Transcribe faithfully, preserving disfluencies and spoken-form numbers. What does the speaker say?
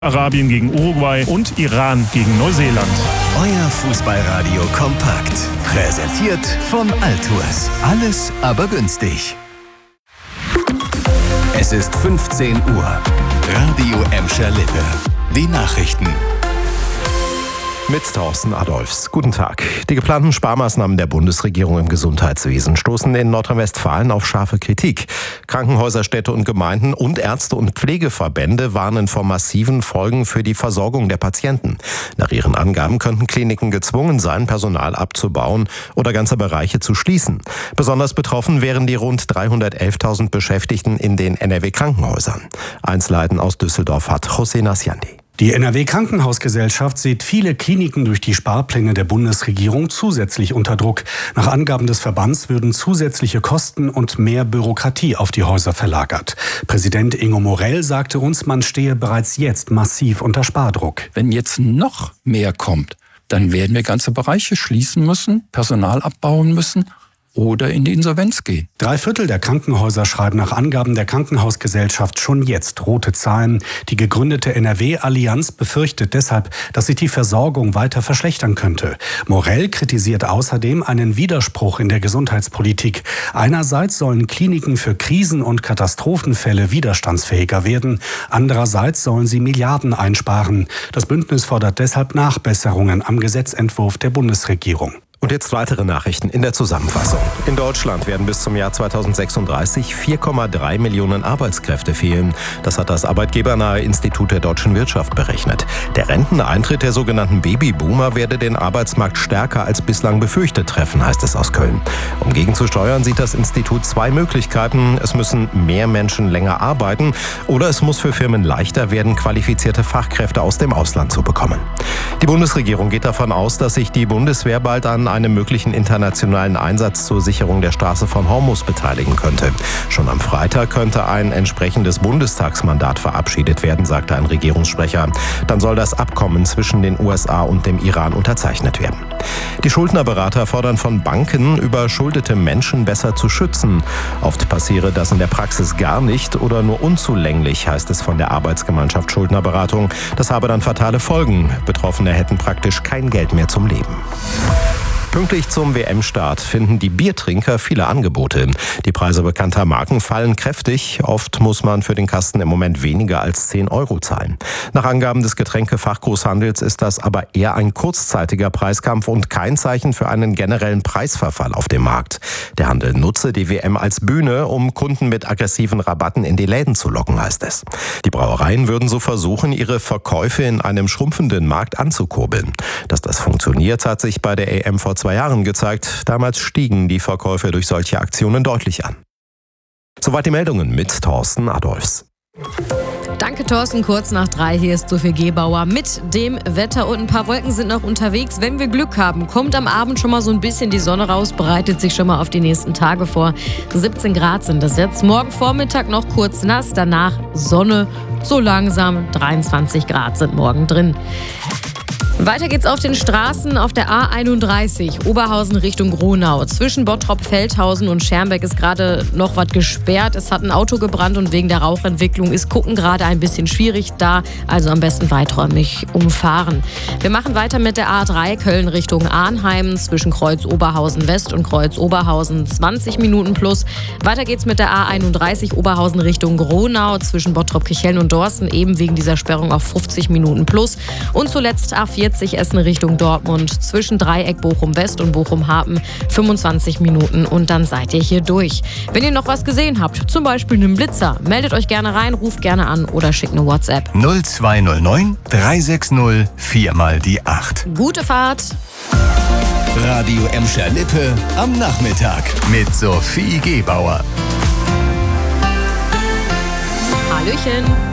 Arabien gegen Uruguay und Iran gegen Neuseeland. Euer Fußballradio kompakt. Präsentiert von Altours. Alles aber günstig. Es ist fünfzehn Uhr. Radio Emscher Lippe. Die Nachrichten. Mit Thorsten Adolfs. Guten Tag. Die geplanten Sparmaßnahmen der Bundesregierung im Gesundheitswesen stoßen in Nordrhein-Westfalen auf scharfe Kritik. Krankenhäuser, Städte und Gemeinden und Ärzte- und Pflegeverbände warnen vor massiven Folgen für die Versorgung der Patienten. Nach ihren Angaben könnten Kliniken gezwungen sein, Personal abzubauen oder ganze Bereiche zu schließen. Besonders betroffen wären die rund dreihundertelftausend Beschäftigten in den N R W-Krankenhäusern. Einsleiten aus Düsseldorf hat José Nasciandi. Die N R W-Krankenhausgesellschaft sieht viele Kliniken durch die Sparpläne der Bundesregierung zusätzlich unter Druck. Nach Angaben des Verbands würden zusätzliche Kosten und mehr Bürokratie auf die Häuser verlagert. Präsident Ingo Morell sagte uns, man stehe bereits jetzt massiv unter Spardruck. Wenn jetzt noch mehr kommt, dann werden wir ganze Bereiche schließen müssen, Personal abbauen müssen oder in die Insolvenz gehen. Drei Viertel der Krankenhäuser schreiben nach Angaben der Krankenhausgesellschaft schon jetzt rote Zahlen. Die gegründete N R W-Allianz befürchtet deshalb, dass sich die Versorgung weiter verschlechtern könnte. Morell kritisiert außerdem einen Widerspruch in der Gesundheitspolitik. Einerseits sollen Kliniken für Krisen- und Katastrophenfälle widerstandsfähiger werden. Andererseits sollen sie Milliarden einsparen. Das Bündnis fordert deshalb Nachbesserungen am Gesetzentwurf der Bundesregierung. Und jetzt weitere Nachrichten in der Zusammenfassung. In Deutschland werden bis zum Jahr zweitausendsechsunddreißig vier Komma drei Millionen Arbeitskräfte fehlen. Das hat das arbeitgebernahe Institut der deutschen Wirtschaft berechnet. Der Renteneintritt der sogenannten Babyboomer werde den Arbeitsmarkt stärker als bislang befürchtet treffen, heißt es aus Köln. Um gegenzusteuern, sieht das Institut zwei Möglichkeiten. Es müssen mehr Menschen länger arbeiten oder es muss für Firmen leichter werden, qualifizierte Fachkräfte aus dem Ausland zu bekommen. Die Bundesregierung geht davon aus, dass sich die Bundeswehr bald an einem möglichen internationalen Einsatz zur Sicherung der Straße von Hormuz beteiligen könnte. Schon am Freitag könnte ein entsprechendes Bundestagsmandat verabschiedet werden, sagte ein Regierungssprecher. Dann soll das Abkommen zwischen den U S A und dem Iran unterzeichnet werden. Die Schuldnerberater fordern von Banken, überschuldete Menschen besser zu schützen. Oft passiere das in der Praxis gar nicht oder nur unzulänglich, heißt es von der Arbeitsgemeinschaft Schuldnerberatung. Das habe dann fatale Folgen. Betroffene hätten praktisch kein Geld mehr zum Leben. Pünktlich zum W M-Start finden die Biertrinker viele Angebote. Die Preise bekannter Marken fallen kräftig. Oft muss man für den Kasten im Moment weniger als zehn Euro zahlen. Nach Angaben des Getränkefachgroßhandels ist das aber eher ein kurzzeitiger Preiskampf und kein Zeichen für einen generellen Preisverfall auf dem Markt. Der Handel nutze die W M als Bühne, um Kunden mit aggressiven Rabatten in die Läden zu locken, heißt es. Die Brauereien würden so versuchen, ihre Verkäufe in einem schrumpfenden Markt anzukurbeln. Dass das funktioniert, hat sich bei der E M vor zwei Jahren gezeigt. Damals stiegen die Verkäufe durch solche Aktionen deutlich an. Soweit die Meldungen mit Thorsten Adolfs. Danke, Thorsten. Kurz nach drei, hier ist Sophie Gebauer mit dem Wetter und ein paar Wolken sind noch unterwegs. Wenn wir Glück haben, kommt am Abend schon mal so ein bisschen die Sonne raus, bereitet sich schon mal auf die nächsten Tage vor. siebzehn Grad sind das jetzt. Morgen Vormittag noch kurz nass, danach Sonne, so langsam dreiundzwanzig Grad sind morgen drin. Weiter geht's auf den Straßen auf der A einunddreißig, Oberhausen Richtung Gronau. Zwischen Bottrop-Feldhausen und Schermbeck ist gerade noch was gesperrt. Es hat ein Auto gebrannt und wegen der Rauchentwicklung ist Gucken gerade ein bisschen schwierig da. Also am besten weiträumig umfahren. Wir machen weiter mit der A drei Köln Richtung Arnheim. Zwischen Kreuz Oberhausen West und Kreuz Oberhausen zwanzig Minuten plus. Weiter geht's mit der A einunddreißig Oberhausen Richtung Gronau. Zwischen Bottrop-Kicheln und Dorsten eben wegen dieser Sperrung auf fünfzig Minuten plus. Und zuletzt A vierzig Essen Richtung Dortmund, zwischen Dreieck Bochum-West und Bochum-Hapen fünfundzwanzig Minuten und dann seid ihr hier durch. Wenn ihr noch was gesehen habt, zum Beispiel einen Blitzer, meldet euch gerne rein, ruft gerne an oder schickt eine WhatsApp. null zwei null neun drei sechs null vier mal die acht. Gute Fahrt! Radio Emscher Lippe am Nachmittag mit Sophie Gebauer. Hallöchen!